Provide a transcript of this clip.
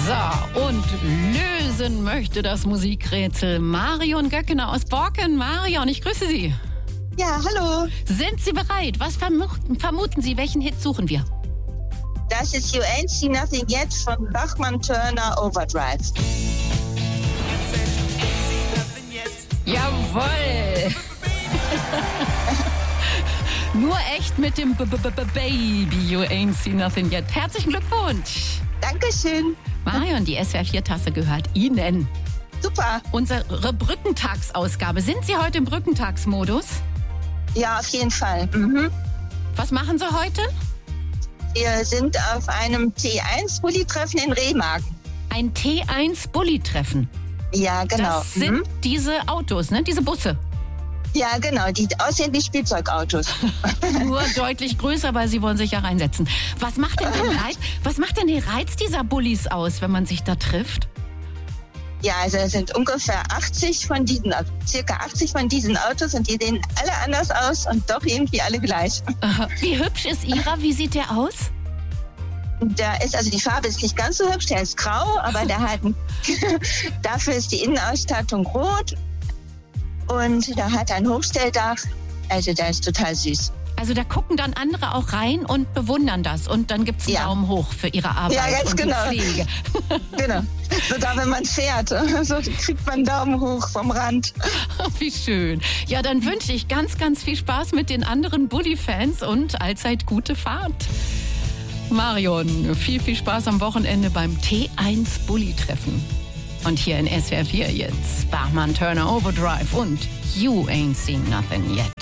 So, und lösen möchte das Musikrätsel Marion Göckener aus Borken. Marion, ich grüße Sie. Ja, hallo. Sind Sie bereit? Was vermuten Sie? Welchen Hit suchen wir? Das ist You Ain't Seen Nothing Yet von Bachmann-Turner Overdrive. Jawohl! Nur echt mit dem Baby You Ain't Seen Nothing Yet. Herzlichen Glückwunsch! Dankeschön. Marion, die SWR4-Tasse gehört Ihnen. Super. Unsere Brückentagsausgabe. Sind Sie heute im Brückentagsmodus? Ja, auf jeden Fall. Was machen Sie heute? Wir sind auf einem T1-Bulli-Treffen in Remagen. Ein T1-Bulli-Treffen. Ja, genau. Das sind diese Autos, ne? Diese Busse. Ja, genau. Die aussehen wie Spielzeugautos. Nur deutlich größer, weil sie wollen sich ja reinsetzen. Was macht denn den Reiz dieser Bullis aus, wenn man sich da trifft? Ja, also es sind ungefähr 80 von diesen, also circa 80 von diesen Autos und die sehen alle anders aus und doch irgendwie alle gleich. Wie hübsch ist Ihrer? Wie sieht der aus? Also die Farbe ist nicht ganz so hübsch, der ist grau, aber dafür ist die Innenausstattung rot und der hat ein Hochstelldach, also der ist total süß. Also da gucken dann andere auch rein und bewundern das und dann gibt es einen Daumen hoch für ihre Arbeit und die Pflege. Genau, sogar wenn man fährt, so kriegt man einen Daumen hoch vom Rand. Wie schön. Ja, dann wünsche ich ganz, ganz viel Spaß mit den anderen Bulli-Fans und allzeit gute Fahrt. Marion, viel, viel Spaß am Wochenende beim T1 Bulli-Treffen. Und hier in SWR4 jetzt Bachmann-Turner Overdrive und You Ain't Seen Nothing Yet.